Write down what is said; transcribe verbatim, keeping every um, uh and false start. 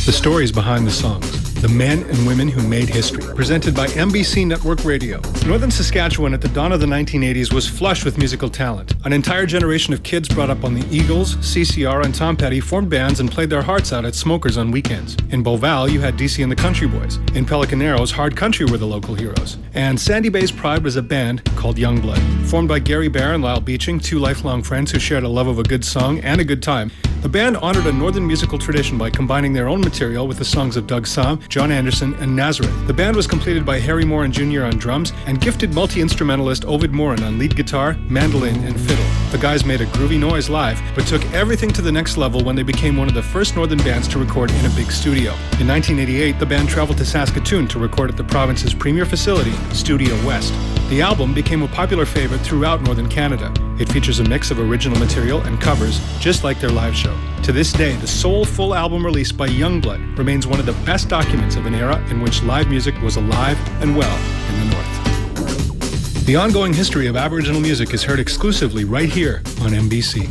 The stories behind the songs. The men and women who made history. Presented by M B C Network Radio. Northern Saskatchewan at the dawn of the nineteen eighties was flush with musical talent. An entire generation of kids brought up on the Eagles, C C R, and Tom Petty formed bands and played their hearts out at Smokers on weekends. In Beauval, you had D C and the Country Boys. In Pelican Arrows, Hard Country were the local heroes. And Sandy Bay's pride was a band called Youngblood. Formed by Gary Bear and Lyle Beeching, two lifelong friends who shared a love of a good song and a good time. The band honored a northern musical tradition by combining their own material with the songs of Doug Sahm, John Anderson, and Nazareth. The band was completed by Harry Moran Junior on drums and gifted multi-instrumentalist Ovid Moran on lead guitar, mandolin, and fiddle. The guys made a groovy noise live, but took everything to the next level when they became one of the first northern bands to record in a big studio. In nineteen eighty-eight, the band traveled to Saskatoon to record at the province's premier facility, Studio West. The album became a popular favorite throughout northern Canada. It features a mix of original material and covers, just like their live show. To this day, the sole full album released by Youngblood remains one of the best documents of an era in which live music was alive and well in the North. The ongoing history of Aboriginal music is heard exclusively right here on M B C.